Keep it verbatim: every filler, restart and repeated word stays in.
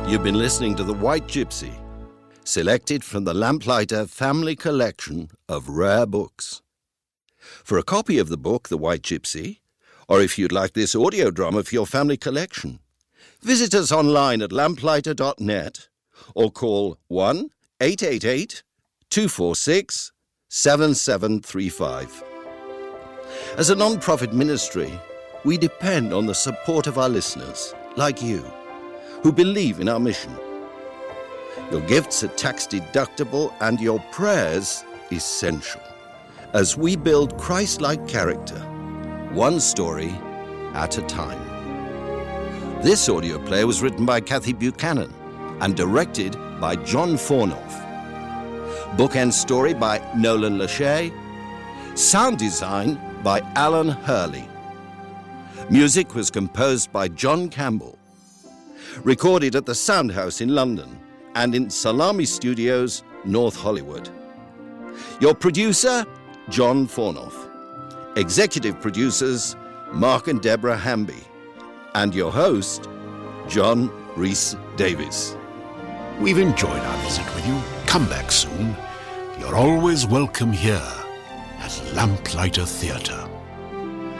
You've been listening to The White Gypsy, selected from the Lamplighter family collection of rare books. For a copy of the book, The White Gypsy, or if you'd like this audio drama for your family collection, visit us online at lamplighter dot net or call one eight eight eight, two four six, seven seven three five. As a non-profit ministry, we depend on the support of our listeners, like you, who believe in our mission. Your gifts are tax-deductible and your prayers essential as we build Christ-like character, one story at a time. This audio play was written by Kathy Buchanan and directed by John Fornoff. Bookend story by Nolan Lachey. Sound design by Alan Hurley. Music was composed by John Campbell. Recorded at the Soundhouse in London and in Salami Studios, North Hollywood. Your producer, John Fornoff. Executive producers, Mark and Deborah Hamby. And your host, John Rhys Davies. We've enjoyed our visit with you. Come back soon. You're always welcome here at Lamplighter Theatre.